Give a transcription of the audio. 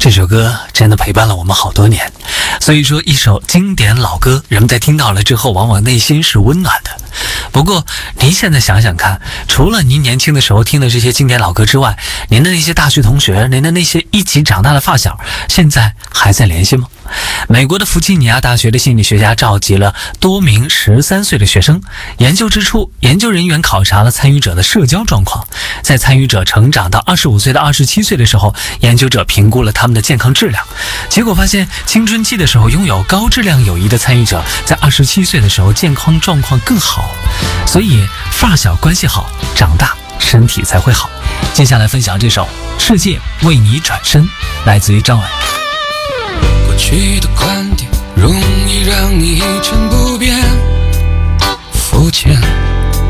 这首歌真的陪伴了我们好多年，所以说一首经典老歌，人们在听到了之后往往内心是温暖的。不过您现在想想看，除了您年轻的时候听的这些经典老歌之外，您的那些大学同学，您的那些一起长大的发小，现在还在联系吗？美国的弗吉尼亚大学的心理学家召集了多名13岁的学生，研究之初，研究人员考察了参与者的社交状况。在参与者成长到25岁到27岁的时候，研究者评估了他们的健康质量，结果发现青春期的时候拥有高质量友谊的参与者，在27岁的时候健康状况更好。所以发小关系好，长大身体才会好。接下来分享这首《世界为你转身》，来自于张伟。 过去的观点容易让你一成不变，肤浅